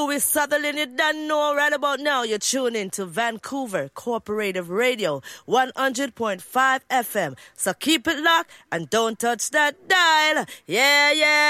Louis Sutherland, you don't know right about now. You're tuning to Vancouver Corporative Radio, 100.5 FM. So keep it locked and don't touch that dial. Yeah, yeah.